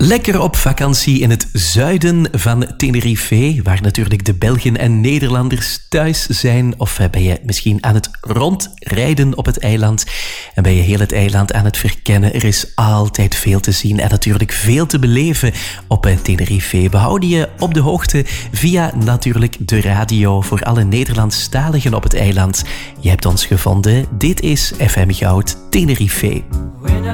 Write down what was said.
Lekker op vakantie in het zuiden van Tenerife, waar natuurlijk de Belgen en Nederlanders thuis zijn. Of ben je misschien aan het rondrijden op het eiland en ben je heel het eiland aan het verkennen. Er is altijd veel te zien en natuurlijk veel te beleven op Tenerife. We houden je op de hoogte via natuurlijk de radio voor alle Nederlandstaligen op het eiland. Je hebt ons gevonden. Dit is FM Goud Tenerife.